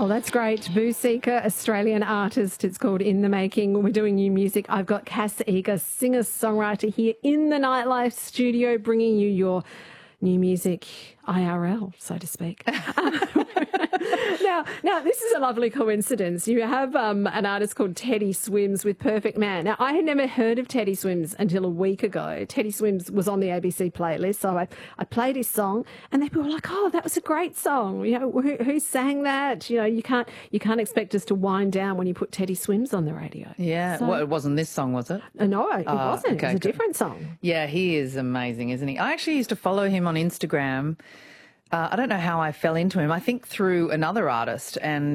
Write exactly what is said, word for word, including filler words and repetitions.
Oh, that's great. Boo Seeker, Australian artist. It's called In the Making. We're doing new music. I've got Cass Eager, singer-songwriter here in the Nightlife studio, bringing you your new music I R L, so to speak. now, now, this is a lovely coincidence. You have um, an artist called Teddy Swims with Perfect Man. Now, I had never heard of Teddy Swims until a week ago. Teddy Swims was on the A B C playlist, so I, I played his song, and they were like, "Oh, that was a great song. You know, who, who sang that? You know, you can't you can't expect us to wind down when you put Teddy Swims on the radio." Yeah, so, well, it wasn't this song, was it? Uh, no, it Oh, wasn't. okay, it was a good. different song. Yeah, he is amazing, isn't he? I actually used to follow him on Instagram. Uh, I don't know how I fell into him. I think through another artist, and